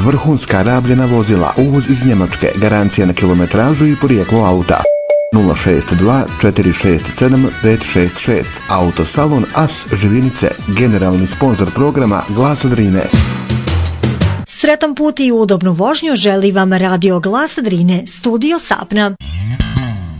vrhunska rabljena vozila, uvoz iz Njemačke, garancija na kilometražu i porijeklo auta. 062 467 566. Autosalon As Živinice, generalni sponzor programa Glasa Drine. Sretan put i udobnu vožnju želi vam Radio Glas Drine, studio Sapna.